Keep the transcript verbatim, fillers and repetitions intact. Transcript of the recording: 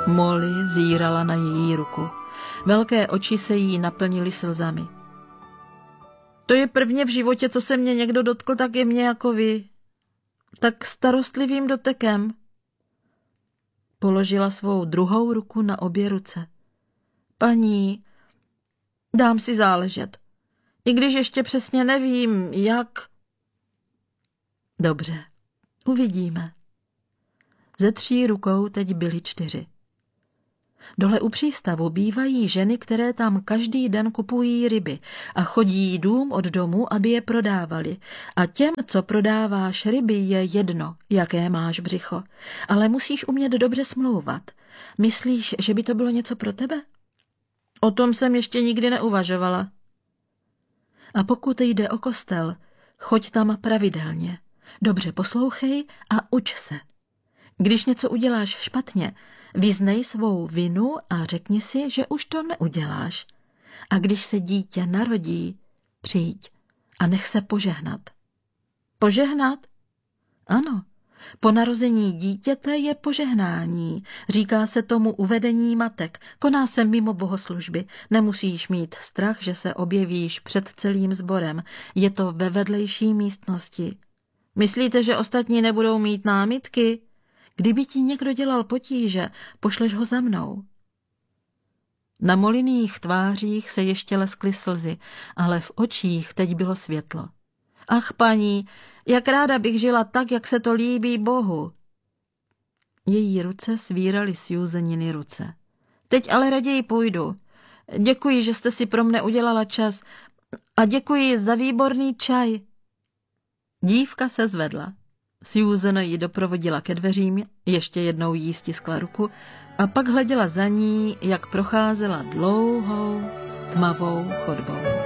Molly zírala na její ruku. Velké oči se jí naplnily slzami. To je prvně v životě, co se mě někdo dotkl tak jemně jako vy. Tak starostlivým dotekem. Položila svou druhou ruku na obě ruce. Paní, dám si záležet. I když ještě přesně nevím, jak... Dobře, uvidíme. Ze tří rukou teď byly čtyři. Dole u přístavu bývají ženy, které tam každý den kupují ryby a chodí dům od domu, aby je prodávali. A těm, co prodáváš ryby, je jedno, jaké máš břicho. Ale musíš umět dobře smlouvat. Myslíš, že by to bylo něco pro tebe? O tom jsem ještě nikdy neuvažovala. A pokud jde o kostel, choď tam pravidelně. Dobře poslouchej a uč se. Když něco uděláš špatně, vyznej svou vinu a řekni si, že už to neuděláš. A když se dítě narodí, přijď a nech se požehnat. Požehnat? Ano, po narození dítěte je požehnání. Říká se tomu uvedení matek. Koná se mimo bohoslužby. Nemusíš mít strach, že se objevíš před celým sborem. Je to ve vedlejší místnosti. Myslíte, že ostatní nebudou mít námitky? Kdyby ti někdo dělal potíže, pošleš ho za mnou. Na Mollyných tvářích se ještě leskly slzy, ale v očích teď bylo světlo. Ach, paní, jak ráda bych žila tak, jak se to líbí Bohu. Její ruce svíraly Susaniny ruce. Teď ale raději půjdu. Děkuji, že jste si pro mne udělala čas a děkuji za výborný čaj. Dívka se zvedla. Susan ji doprovodila ke dveřím, ještě jednou jí stiskla ruku a pak hleděla za ní, jak procházela dlouhou, tmavou chodbou.